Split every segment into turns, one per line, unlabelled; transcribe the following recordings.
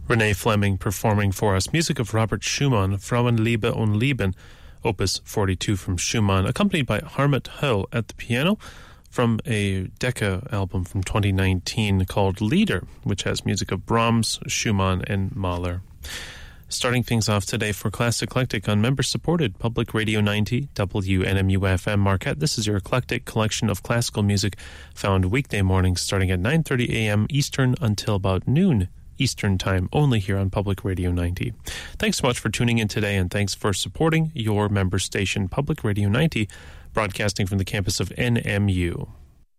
Renee Fleming performing for us music of Robert Schumann, Frauenliebe und Leben, Opus 42 from Schumann, accompanied by Harmut Hull at the piano from a Decca album from 2019 called Lieder, which has music of Brahms, Schumann, and Mahler. Starting things off today for Class Eclectic on member-supported Public Radio 90, WNMU-FM Marquette. This is your eclectic collection of classical music found weekday mornings starting at 9:30 a.m. Eastern until about noon Eastern Time, only here on Public Radio 90. Thanks so much for tuning in today, and thanks for supporting your member station, Public Radio 90, broadcasting from the campus of NMU.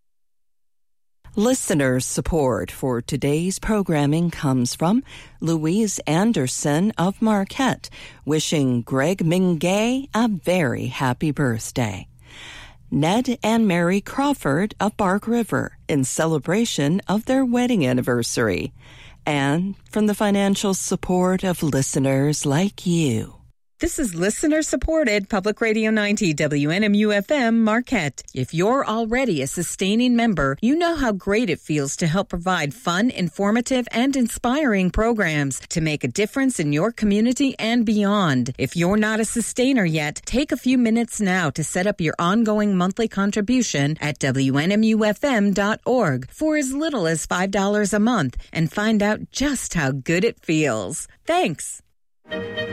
Listener support for today's programming comes from Louise Anderson of Marquette, wishing Greg Mingay a very happy birthday. Ned and Mary Crawford of Bark River in celebration of their wedding anniversary. And from the financial support of listeners like you.
This is listener-supported Public Radio 90 WNMU-FM Marquette. If you're already a sustaining member, you know how great it feels to help provide fun, informative, and inspiring programs to make a difference in your community and beyond. If you're not a sustainer yet, take a few minutes now to set up your ongoing monthly contribution at WNMUFM.org for as little as $5 a month and find out just how good it feels. Thanks.